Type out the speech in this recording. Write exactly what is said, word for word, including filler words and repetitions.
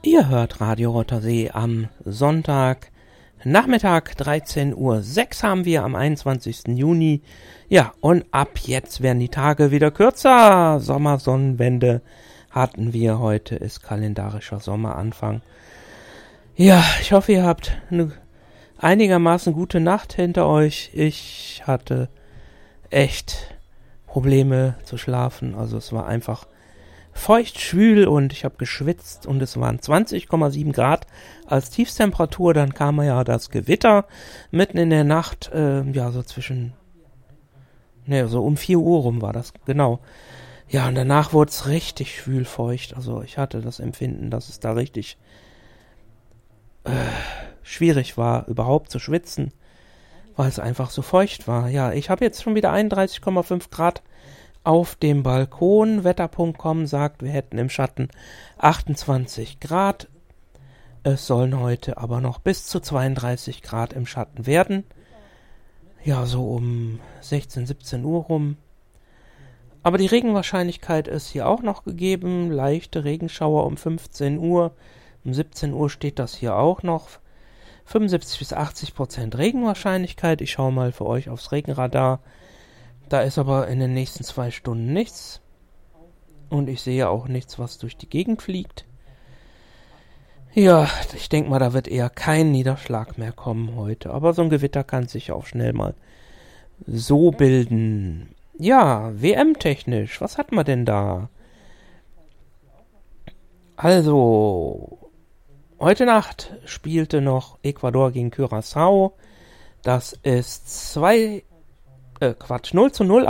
Ihr hört Radio Rottersee am Sonntag, Nachmittag dreizehn Uhr sechs haben wir am einundzwanzigsten Juni. Ja, und ab jetzt werden die Tage wieder kürzer. Sommersonnenwende hatten wir. Heute ist kalendarischer Sommeranfang. Ja, ich hoffe, ihr habt eine einigermaßen gute Nacht hinter euch. Ich hatte echt Probleme zu schlafen. Also es war einfach feucht, schwül und ich habe geschwitzt und es waren zwanzig Komma sieben Grad als Tiefstemperatur. Dann kam ja das Gewitter mitten in der Nacht, äh, ja so zwischen, ne, so um vier Uhr rum war das, genau. Ja, und danach wurde es richtig schwül feucht. Also ich hatte das Empfinden, dass es da richtig äh, schwierig war, überhaupt zu schwitzen, weil es einfach so feucht war. Ja, ich habe jetzt schon wieder einunddreißig Komma fünf Grad auf dem Balkon. Wetter Punkt com sagt, wir hätten im Schatten achtundzwanzig Grad. Es sollen heute aber noch bis zu zweiunddreißig Grad im Schatten werden. Ja, so um sechzehn, siebzehn Uhr rum. Aber die Regenwahrscheinlichkeit ist hier auch noch gegeben. Leichte Regenschauer um fünfzehn Uhr. Um siebzehn Uhr steht das hier auch noch. fünfundsiebzig bis achtzig Prozent Regenwahrscheinlichkeit. Ich schaue mal für euch aufs Regenradar. Da ist aber in den nächsten zwei Stunden nichts. Und ich sehe auch nichts, was durch die Gegend fliegt. Ja, ich denke mal, da wird eher kein Niederschlag mehr kommen heute. Aber so ein Gewitter kann sich auch schnell mal so bilden. Ja, W M-technisch, was hat man denn da? Also, heute Nacht spielte noch Ecuador gegen Curaçao. Das ist zwei... Äh, Quatsch, null zu null